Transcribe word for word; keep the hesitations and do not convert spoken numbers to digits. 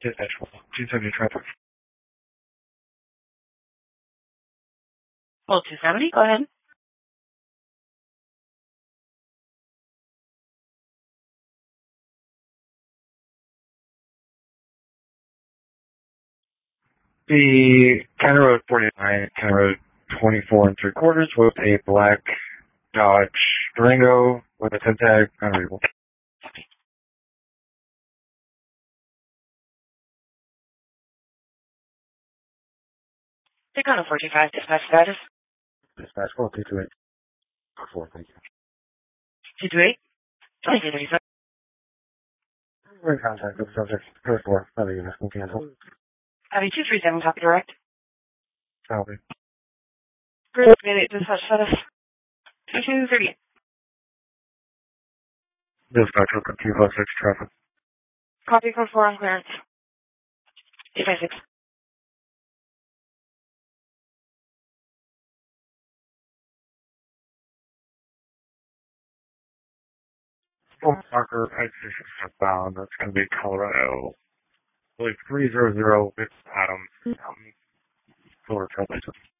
Dispatch two seventy traffic. Hold two seventy, go ahead. The County Road forty-nine, County Road twenty-four and three quarters with a black Dodge Durango with a ten tag unreadable. Take on a four two five, dispatch status. Dispatch four two two eight. four, thank you. two two eight, twenty-two thirty-seven. We're in contact with the subject. Code four, other units can cancel. Having two three seven, copy direct. Copy. Group minute, dispatch status. two two thirty-eight. Dispatch open two five six traffic. Copy code four on clearance. eight five six. Full marker, Pike Station southbound. That's going to be Colorado. I believe three zero zero with Adams. Um, Silver Trailblazer.